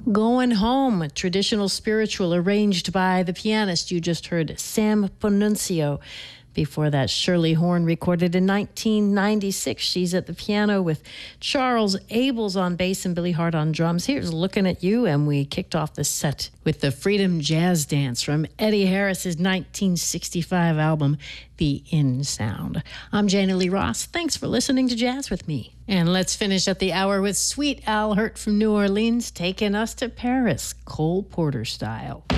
Going Home, a traditional spiritual arranged by the pianist you just heard, Sam Ponunzio. Before that, Shirley Horn recorded in 1996. She's at the piano with Charles Abels on bass and Billy Hart on drums. Here's Looking at You, and we kicked off the set with the Freedom Jazz Dance from Eddie Harris's 1965 album, The In Sound. I'm Jana Lee Ross. Thanks for listening to Jazz with me. And let's finish up the hour with Sweet Al Hirt from New Orleans, taking us to Paris, Cole Porter style.